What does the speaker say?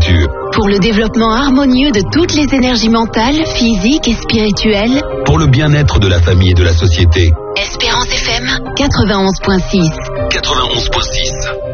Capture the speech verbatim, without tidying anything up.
nature. Pour le développement harmonieux de toutes les énergies mentales, physiques et spirituelles. Pour le bien-être de la famille et de la société. Espérance F M quatre-vingt-onze point six. quatre-vingt-onze point six.